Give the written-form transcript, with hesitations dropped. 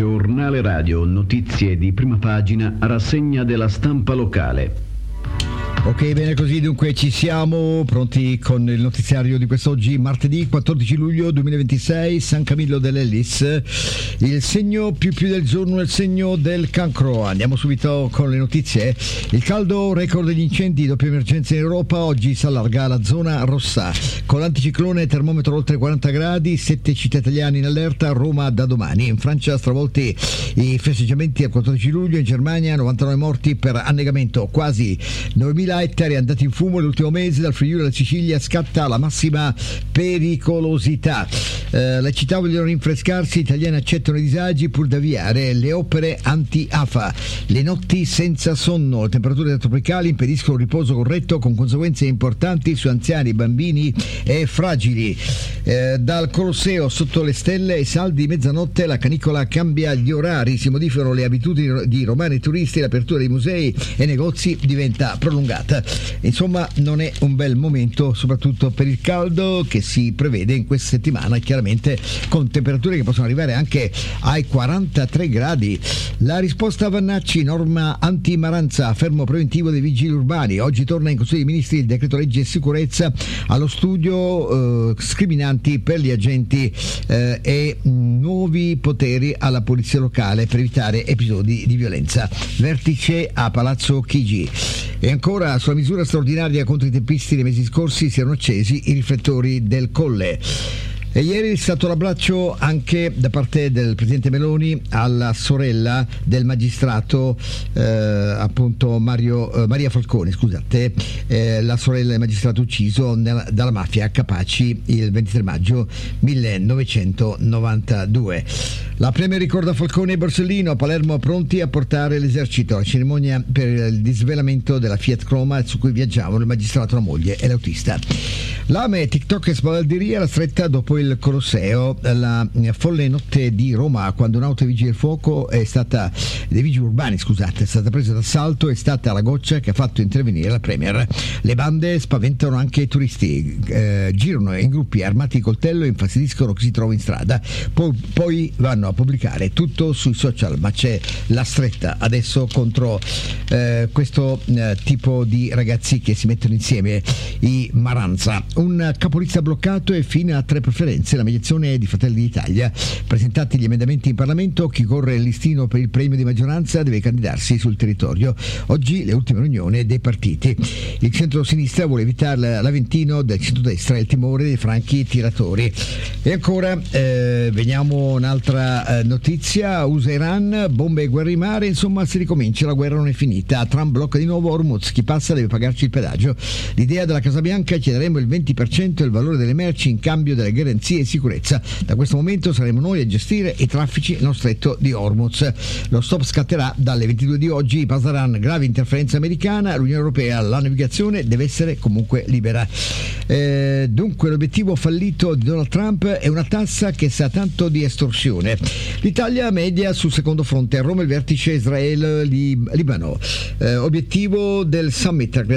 Giornale radio, notizie di prima pagina, rassegna della stampa locale. Ok, bene così, dunque ci siamo pronti con il notiziario di quest'oggi, martedì 14 luglio 2026, San Camillo dell'Ellis. Il segno più del giorno è il segno del cancro. Andiamo subito con le notizie. Il caldo, record degli incendi, doppia emergenza in Europa, oggi si allarga la zona rossa. Con l'anticiclone termometro oltre 40 gradi, 7 città italiane in allerta, Roma da domani. In Francia stravolti i festeggiamenti al 14 luglio, in Germania 99 morti per annegamento, quasi 9.000 ettari andati in fumo l'ultimo mese. Dal Friuli alla Sicilia scatta la massima pericolosità. Le città vogliono rinfrescarsi, gli italiani accettano i disagi pur da avviare le opere anti-afa. Le notti senza sonno, le temperature tropicali impediscono un riposo corretto con conseguenze importanti su anziani, bambini e fragili. Dal Colosseo sotto le stelle ai saldi di mezzanotte la canicola cambia gli orari, si modificano le abitudini di romani e turisti, l'apertura dei musei e negozi diventa prolungata. Insomma, non è un bel momento, soprattutto per il caldo che si prevede in questa settimana, chiaramente con temperature che possono arrivare anche ai 43 gradi. La risposta a Vannacci, norma anti-Maranza, fermo preventivo dei vigili urbani. Oggi torna in Consiglio dei Ministri il decreto legge sicurezza, allo studio scriminanti per gli agenti e nuovi poteri alla polizia locale per evitare episodi di violenza. Vertice a Palazzo Chigi. E ancora, sulla misura straordinaria contro i teppisti dei mesi scorsi si erano accesi i riflettori del Colle. E ieri è stato l'abbraccio anche da parte del Presidente Meloni alla sorella del magistrato appunto Maria Falcone, scusate, la sorella del magistrato ucciso dalla mafia Capaci il 23 maggio 1992. La Premier ricorda Falcone e Borsellino, a Palermo pronti a portare l'esercito. La cerimonia per il disvelamento della Fiat Croma su cui viaggiavano il magistrato, la moglie e l'autista. Lame, TikTok e spavalderia, la stretta dopo il Colosseo. La folle notte di Roma, quando un'auto dei vigili del fuoco è stata presa d'assalto, è stata la goccia che ha fatto intervenire la Premier. Le bande spaventano anche i turisti, girano in gruppi armati di coltello e infastidiscono chi si trova in strada, poi vanno a pubblicare tutto sui social, ma c'è la stretta adesso contro questo tipo di ragazzi che si mettono insieme, i Maranza. Un capolista bloccato e fine a 3 preferenze, la mediazione di Fratelli d'Italia. Presentati gli emendamenti in Parlamento, chi corre il listino per il premio di maggioranza deve candidarsi sul territorio. Oggi le ultime riunioni dei partiti. Il centro-sinistra vuole evitare l'Aventino del centrodestra e il timore dei franchi tiratori. E ancora veniamo un'altra notizia, USA-Iran, bombe e guerra in mare, insomma si ricomincia, la guerra non è finita. Trump blocca di nuovo Hormuz, chi passa deve pagarci il pedaggio. L'idea della Casa Bianca: chiederemo il 20% del valore delle merci in cambio delle garanzie di sicurezza. Da questo momento saremo noi a gestire i traffici nello stretto di Hormuz. Lo stop scatterà dalle 22 di oggi. Pasaran, grave interferenza americana, l'Unione Europea, la navigazione deve essere comunque libera. Dunque l'obiettivo fallito di Donald Trump è una tassa che sa tanto di estorsione. L'Italia media sul secondo fronte, a Roma il vertice Israele-Libano. Obiettivo del summit